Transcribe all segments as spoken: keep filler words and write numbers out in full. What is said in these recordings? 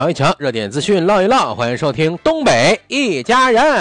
瞧一瞧，热点资讯唠一唠，欢迎收听东北一家人。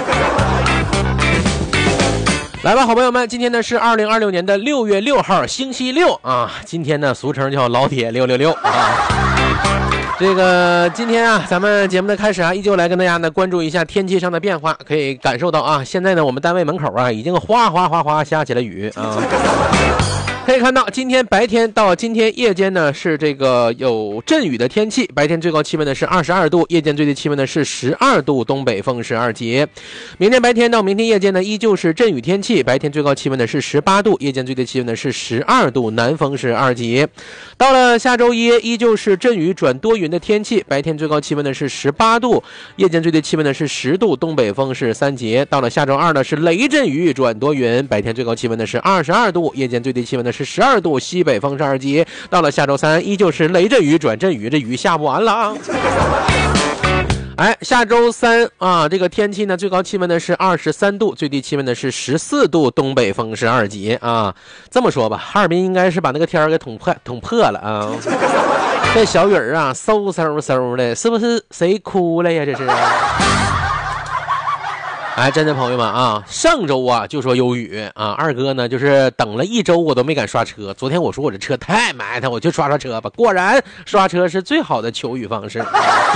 来吧，好朋友们，今天呢是二零二六年的六月六号，星期六啊。今天呢俗称叫老铁六六六啊。这个今天啊，咱们节目的开始啊，依旧来跟大家呢关注一下天气上的变化。可以感受到啊，现在呢我们单位门口啊已经哗哗哗哗下起了雨啊。可以看到，今天白天到今天夜间呢是这个有阵雨的天气，白天最高气温呢是二十二度，夜间最低气温呢是十二度，东北风十二级。明天白天到明天夜间呢依旧是阵雨天气，白天最高气温呢是十八度，夜间最低气温呢是十二度，南风是二级。到了下周一，依旧是阵雨转多云的天气，白天最高气温呢是十八度，夜间最低气温呢是十度，东北风是三级。到了下周二呢是雷阵雨转多云，白天最高气温呢是二十二度，夜间最低气温呢是十二度，西北风是二级。到了下周三，依旧是雷阵雨转阵雨，这雨下不完了啊！哎，下周三啊，这个天气呢，最高气温呢是二十三度，最低气温呢是十四度，东北风是二级啊。这么说吧，哈尔滨应该是把那个天儿给捅破捅破了啊。这小雨儿啊，嗖嗖嗖的，是不是谁哭了呀？这是。哎，真的朋友们啊，上周啊就说有雨啊，二哥呢就是等了一周我都没敢刷车。昨天我说我这车太埋汰，我就刷刷车吧。果然刷车是最好的求雨方式。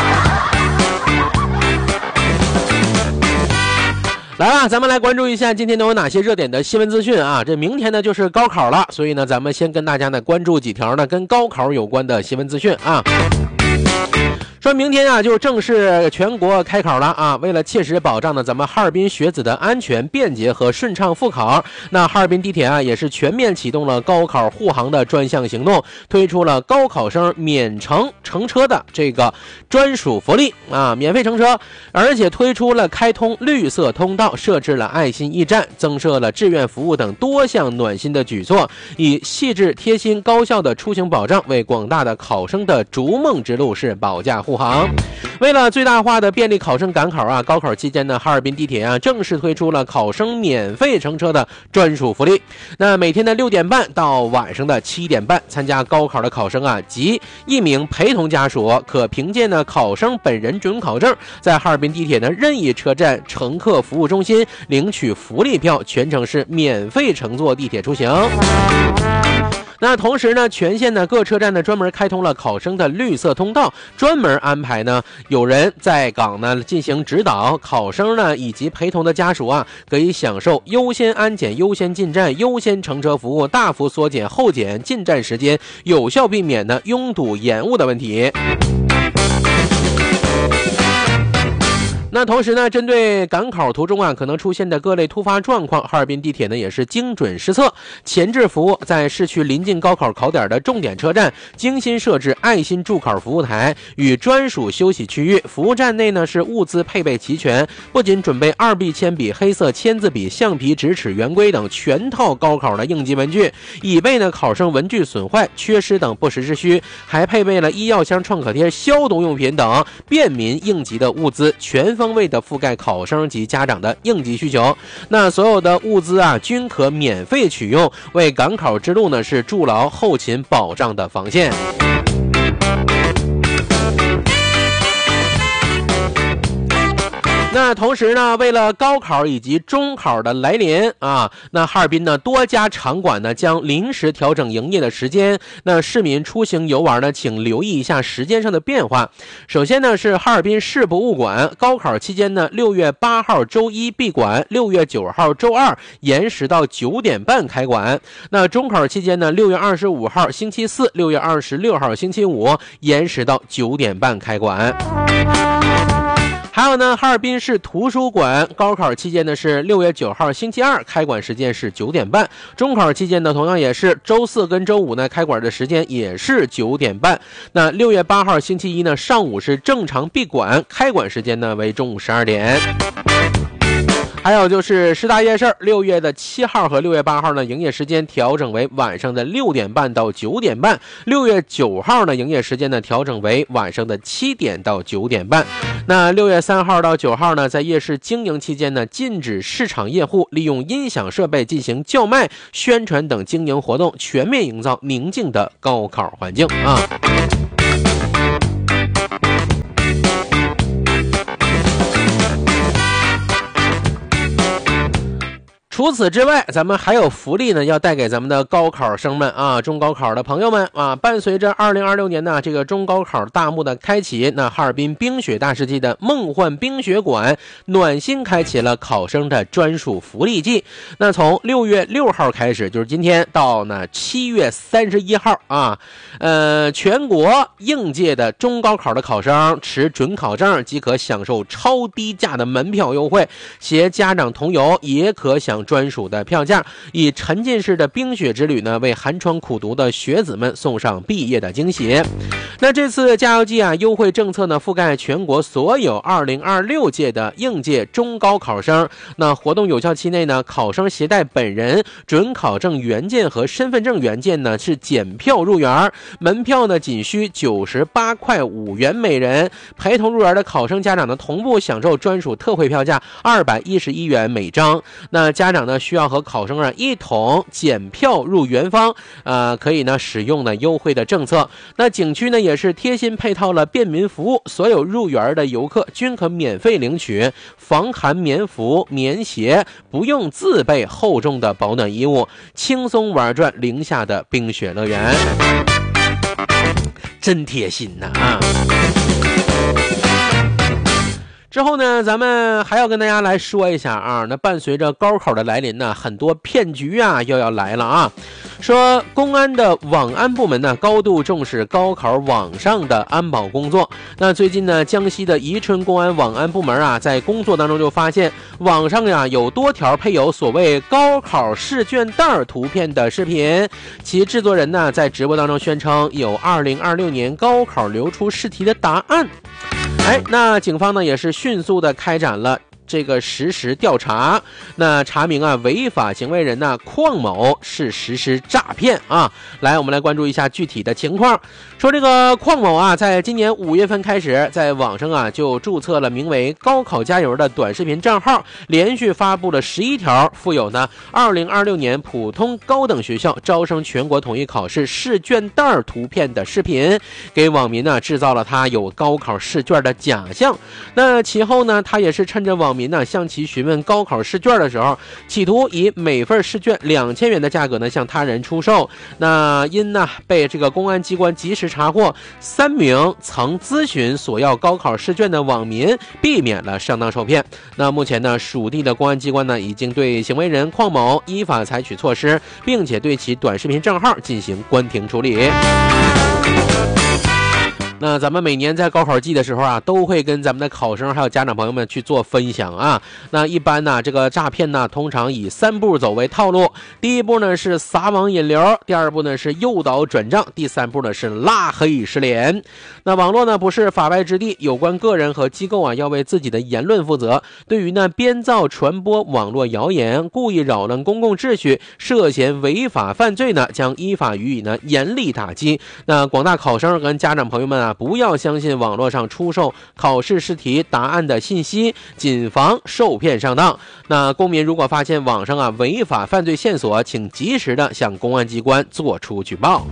来吧，咱们来关注一下今天都有哪些热点的新闻资讯啊！这明天呢就是高考了，所以呢咱们先跟大家呢关注几条呢跟高考有关的新闻资讯啊。说明天啊就正式全国开考了啊！为了切实保障呢咱们哈尔滨学子的安全、便捷和顺畅复考，那哈尔滨地铁啊也是全面启动了高考护航的专项行动，推出了高考生免乘乘车的这个专属福利啊，免费乘车，而且推出了开通绿色通道，设置了爱心驿站，增设了志愿服务等多项暖心的举措，以细致贴心高效的出行保障，为广大的考生的逐梦之路是保驾护航。为了最大化的便利考生赶考啊，高考期间呢，哈尔滨地铁啊正式推出了考生免费乘车的专属福利。那每天的六点半到晚上的七点半，参加高考的考生啊及一名陪同家属，可凭借呢考生本人准考证，在哈尔滨地铁呢任意车站乘客服务中心领取福利票，全程是免费乘坐地铁出行。那同时呢，全线的各车站呢专门开通了考生的绿色通道，专门安排呢有人在岗呢进行指导，考生呢以及陪同的家属啊可以享受优先安检、优先进站、优先乘车服务，大幅缩减候检进站时间，有效避免呢拥堵延误的问题。那同时呢，针对赶考途中啊可能出现的各类突发状况，哈尔滨地铁呢也是精准施策，前置服务，在市区临近高考考点的重点车站精心设置爱心助考服务台与专属休息区域，服务站内呢是物资配备齐全，不仅准备二 B 铅笔、黑色签字笔、橡皮、直尺、圆规等全套高考的应急文具，以备呢考生文具损坏、缺失等不时之需，还配备了医药箱、创可贴、消毒用品等便民应急的物资，全方位的覆盖考生及家长的应急需求。那所有的物资啊均可免费取用，为赶考之路呢是筑牢后勤保障的防线。那同时呢，为了高考以及中考的来临啊，那哈尔滨呢多家场馆呢将临时调整营业的时间。那市民出行游玩呢，请留意一下时间上的变化。首先呢是哈尔滨市博物馆，高考期间呢，六月八号周一闭馆，六月九号周二延时到九点半开馆。那中考期间呢，六月二十五号星期四，六月二十六号星期五延时到九点半开馆。还有呢，哈尔滨市图书馆高考期间呢是六月九号星期二，开馆时间是九点半。中考期间呢同样也是周四跟周五呢开馆的时间也是九点半。那六月八号星期一呢上午是正常闭馆，开馆时间呢为中午十二点。还有就是师大夜市，六月的七号和六月八号呢，营业时间调整为晚上的六点半到九点半；六月九号呢，营业时间呢调整为晚上的七点到九点半。那六月三号到九号呢，在夜市经营期间呢，禁止市场业户利用音响设备进行叫卖、宣传等经营活动，全面营造宁静的高考环境啊。 除此之外，咱们还有福利呢，要带给咱们的高考生们啊，中高考的朋友们啊。伴随着二零二六年呢这个中高考大幕的开启，那哈尔滨冰雪大世纪的梦幻冰雪馆暖心开启了考生的专属福利季。那从六月六号开始，就是今天到呢七月三十一号啊，呃，全国应届的中高考的考生持准考证即可享受超低价的门票优惠，携家长同游也可享专属的票价，以沉浸式的冰雪之旅呢，为寒窗苦读的学子们送上毕业的惊喜。那这次加油季啊，优惠政策呢，覆盖全国所有二零二六届的应届中高考生。那活动有效期内呢，考生携带本人准考证原件和身份证原件呢，是检票入园，门票呢仅需九十八块五元每人，陪同入园的考生家长呢，同步享受专属特惠票价二百一十一元每张。那家长呢，需要和考生啊一同检票入园方，呃，可以呢使用呢优惠的政策。那景区呢也是贴心配套了便民服务，所有入园的游客均可免费领取防寒棉服、棉鞋，不用自备厚重的保暖衣物，轻松玩转零下的冰雪乐园，真贴心呐啊！之后呢，咱们还要跟大家来说一下啊，那伴随着高考的来临呢，很多骗局啊又要来了啊。说公安的网安部门呢，高度重视高考网上的安保工作。那最近呢，江西的宜春公安网安部门啊，在工作当中就发现，网上呀有多条配有所谓高考试卷袋图片的视频，其制作人呢在直播当中宣称有二零二六年高考流出试题的答案。哎，那警方呢也是迅速的开展了这个实时调查，那查明啊违法行为人呢邝某是实施诈骗啊。来，我们来关注一下具体的情况。说这个邝某啊，在今年五月份开始，在网上啊就注册了名为高考加油的短视频账号，连续发布了十一条附有呢二零二六年普通高等学校招生全国统一考试试卷袋图片的视频，给网民呢制造了他有高考试卷的假象。那其后呢，他也是趁着网民呢向其询问高考试卷的时候，企图以每份试卷两千元的价格呢向他人出售。那因呢被这个公安机关及时查获，三名曾咨询索要高考试卷的网民避免了上当受骗。那目前呢，属地的公安机关呢已经对行为人邝某依法采取措施，并且对其短视频账号进行关停处理。那咱们每年在高考季的时候啊，都会跟咱们的考生还有家长朋友们去做分享啊。那一般呢，这个诈骗呢，通常以三步走为套路。第一步呢是撒网引流，第二步呢是诱导转账，第三步呢是拉黑失联。那网络呢不是法外之地，有关个人和机构啊要为自己的言论负责。对于呢编造传播网络谣言、故意扰乱公共秩序、涉嫌违法犯罪呢，将依法予以呢严厉打击。那广大考生跟家长朋友们啊，不要相信网络上出售考试试题答案的信息，谨防受骗上当。那公民如果发现网上啊违法犯罪线索，请及时的向公安机关做出举报。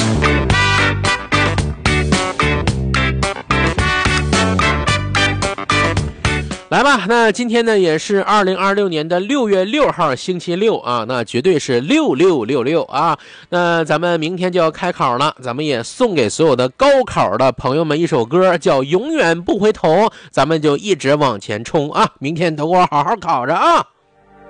来吧，那今天呢也是二零二六年的六月六号星期六啊，那绝对是六六六六啊。那咱们明天就要开考了，咱们也送给所有的高考的朋友们一首歌，叫永远不回头，咱们就一直往前冲啊，明天都给我好好考着啊。